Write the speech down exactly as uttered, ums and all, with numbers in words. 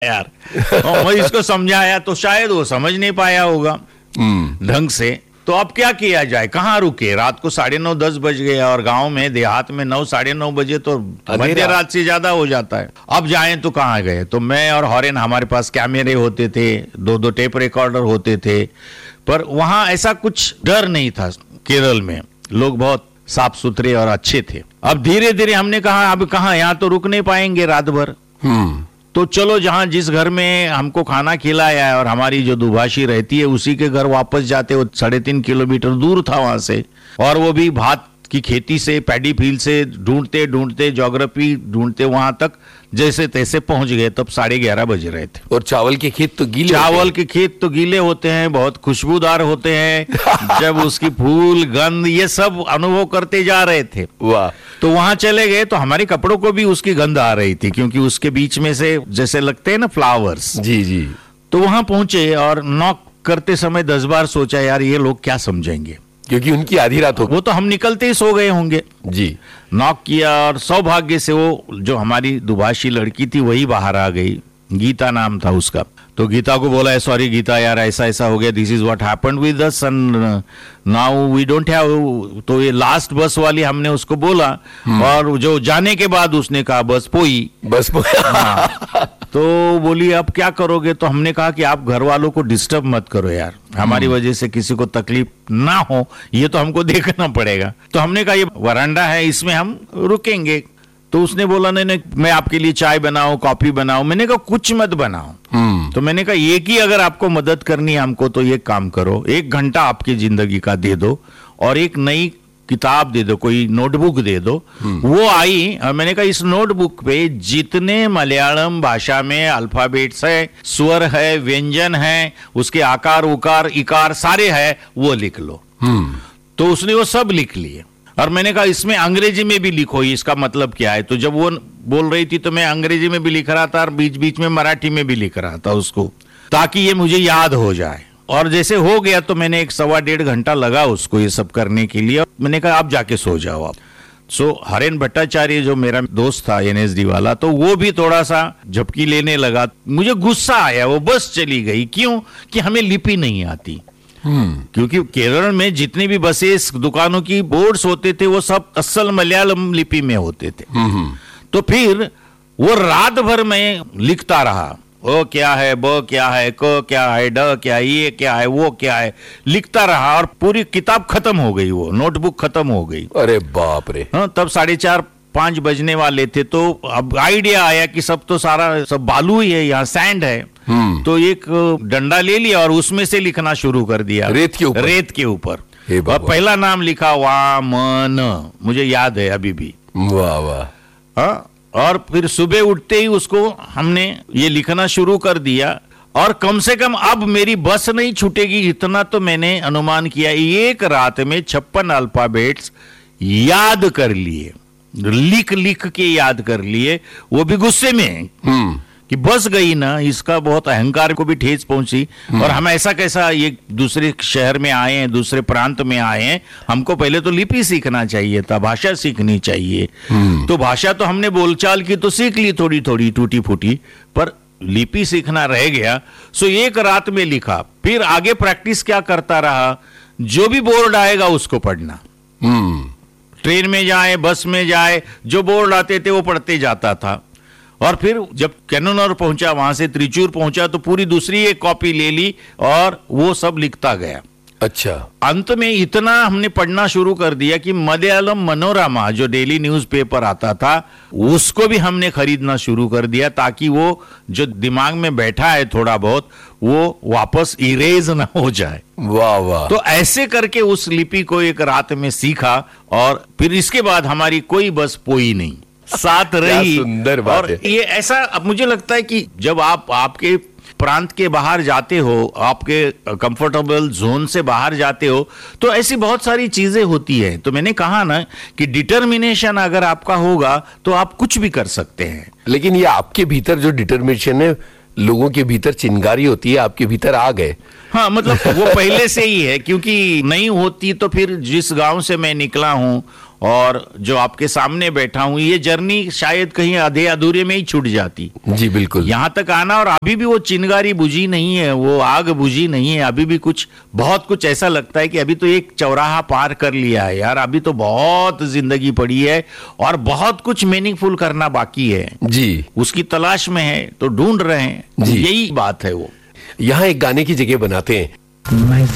यार। और मैं इसको समझाया तो शायद वो समझ नहीं पाया होगा ढंग से। तो अब क्या किया जाए, कहाँ रुके? रात को साढ़े नौ दस बज गए और गांव में देहात में नौ साढ़े नौ बजे तो मध्य रात से ज्यादा हो जाता है। अब जाएं तो कहाँ गए? तो मैं और हॉरेन, हमारे पास कैमरे होते थे, दो दो टेप रिकॉर्डर होते थे, पर वहां ऐसा कुछ डर नहीं था। केरल में लोग बहुत साफ सुथरे और अच्छे थे। अब धीरे धीरे हमने कहा अब कहाँ, यहाँ तो रुक नहीं पाएंगे रात भर। तो चलो जहां जिस घर में हमको खाना खिलाया है और हमारी जो दुभाषी रहती है उसी के घर वापस जाते। वो साढ़े तीन किलोमीटर दूर था वहां से, और वो भी भात की खेती से, पैडी फील्ड से ढूंढते ढूंढते, ज्योग्राफी ढूंढते वहां तक जैसे तैसे पहुंच गए। तब साढ़े ग्यारह बज रहे थे। और चावल के खेत तो गीले चावल के खेत तो गीले होते हैं, बहुत खुशबूदार होते हैं। जब उसकी फूल, गंध, ये सब अनुभव करते जा रहे थे। वाह। तो वहां चले गए तो हमारे कपड़ों को भी उसकी गंध आ रही थी, क्योंकि उसके बीच में से जैसे लगते हैं ना फ्लावर्स। जी जी। तो वहां पहुंचे और नॉक करते समय दस बार सोचा, यार ये लोग क्या समझेंगे, क्योंकि उनकी आधी रात हो। वो तो हम निकलते ही सो गए होंगे। जी। नॉक किया और सौभाग्य से वो जो हमारी दुभाषी लड़की थी वही बाहर आ गई। गीता नाम था उसका। तो गीता को बोला है, सॉरी गीता यार, ऐसा ऐसा हो गया, this is what happened with us and now we don't have. तो ये लास्ट बस वाली हमने उसको बोला, और जो जाने के बाद उसने कहा बस पोई बस पोई। हाँ। तो बोली अब क्या करोगे? तो हमने कहा कि आप घर वालों को डिस्टर्ब मत करो यार, हमारी वजह से किसी को तकलीफ ना हो, ये तो हमको देखना पड़ेगा। तो हमने कहा ये वरांडा है, इसमें हम रुकेंगे। तो उसने बोला नहीं नहीं, मैं आपके लिए चाय बनाऊं, कॉफी बनाऊं। मैंने कहा कुछ मत बनाओ। तो मैंने कहा एक ही अगर आपको मदद करनी है हमको, तो ये काम करो, एक घंटा आपकी जिंदगी का दे दो और एक नई किताब दे दो, कोई नोटबुक दे दो। वो आई और मैंने कहा इस नोटबुक पे जितने मलयालम भाषा में अल्फाबेट्स है, स्वर है, व्यंजन है, उसके आकार उकार इकार सारे है, वो लिख लो। तो उसने वो सब लिख लिए। और मैंने कहा इसमें अंग्रेजी में भी लिखो, इसका मतलब क्या है। तो जब वो बोल रही थी तो मैं अंग्रेजी में भी लिख रहा था और बीच बीच में मराठी में भी लिख रहा था उसको, ताकि ये मुझे याद हो जाए। और जैसे हो गया तो मैंने एक सवा डेढ़ घंटा लगा उसको ये सब करने के लिए। मैंने कहा आप जाके सो जाओ आप। सो हरेन भट्टाचार्य जो मेरा दोस्त था एनएसडी वाला, तो वो भी थोड़ा सा झपकी लेने लगा। मुझे गुस्सा आया, वो बस चली गई। क्यों? कि हमें लिपि नहीं आती। क्योंकि केरल में जितनी भी बसेस, दुकानों की बोर्ड्स होते थे वो सब असल मलयालम लिपि में होते थे। तो फिर वो रात भर में लिखता रहा, ओ क्या है, ब क्या है, क क्या है, ड क्या है, ये क्या है, वो क्या है, लिखता रहा और पूरी किताब खत्म हो गई, वो नोटबुक खत्म हो गई। अरे बाप रे। हाँ, तब साढ़े चार पांच बजने वाले थे। तो अब आइडिया आया कि सब तो सारा सब बालू ही है, यहाँ सैंड है। तो एक डंडा ले लिया और उसमें से लिखना शुरू कर दिया, रेत के ऊपर। रेत के ऊपर। और पहला नाम लिखा वामन, मुझे याद है अभी भी। वाह वाह। हाँ, और फिर सुबह उठते ही उसको हमने ये लिखना शुरू कर दिया। और कम से कम अब मेरी बस नहीं छूटेगी, इतना तो मैंने अनुमान किया। एक रात में छप्पन अल्फाबेट्स याद कर लिए, लिख लिख के याद कर लिए, वो भी गुस्से में कि बस गई ना। इसका बहुत अहंकार को भी ठेस पहुंची। और हम ऐसा कैसा ये दूसरे शहर में आए हैं, दूसरे प्रांत में आए हैं, हमको पहले तो लिपि सीखना चाहिए था, भाषा सीखनी चाहिए। तो भाषा तो हमने बोलचाल की तो सीख ली थोड़ी थोड़ी टूटी फूटी, पर लिपि सीखना रह गया। सो एक रात में लिखा। फिर आगे प्रैक्टिस क्या करता रहा, जो भी बोर्ड आएगा उसको पढ़ना। ट्रेन में जाए, बस में जाए, जो बोर्ड आते थे वो पढ़ते जाता था। और फिर जब कैनोनर पहुंचा, वहां से त्रिचूर पहुंचा, तो पूरी दूसरी एक कॉपी ले ली और वो सब लिखता गया। अच्छा। अंत में इतना हमने पढ़ना शुरू कर दिया कि मलयालम मनोरमा जो डेली न्यूज़पेपर आता था उसको भी हमने खरीदना शुरू कर दिया, ताकि वो जो दिमाग में बैठा है थोड़ा बहुत वो वापस इरेज ना हो जाए। वाह वाह। तो ऐसे करके उस लिपि को एक रात में सीखा। और फिर इसके बाद हमारी कोई बस पोई नहीं, साथ रही। सुंदर बात और है। ये ऐसा अब मुझे लगता है कि जब आप आपके प्रांत के बाहर जाते हो, आपके कंफर्टेबल जोन से बाहर जाते हो, तो ऐसी बहुत सारी चीजें होती है। तो मैंने कहा ना कि डिटर्मिनेशन अगर आपका होगा तो आप कुछ भी कर सकते हैं। लेकिन ये आपके भीतर जो डिटर्मिनेशन है, लोगों के भीतर चिंगारी होती है, आपके भीतर आ गए। हाँ, मतलब वो पहले से ही है, क्योंकि नहीं होती तो फिर जिस गांव से मैं निकला हूं और जो आपके सामने बैठा हूं, ये जर्नी शायद कहीं आधे अधूरे में ही छूट जाती। जी बिल्कुल। यहाँ तक आना, और अभी भी वो चिंगारी बुझी नहीं है, वो आग बुझी नहीं है, अभी भी कुछ बहुत कुछ ऐसा लगता है कि अभी तो एक चौराहा पार कर लिया है यार, अभी तो बहुत जिंदगी पड़ी है और बहुत कुछ मीनिंगफुल करना बाकी है जी। उसकी तलाश में है, तो ढूंढ रहे हैं। जी। यही बात है। वो यहाँ एक गाने की जगह बनाते हैं। मैं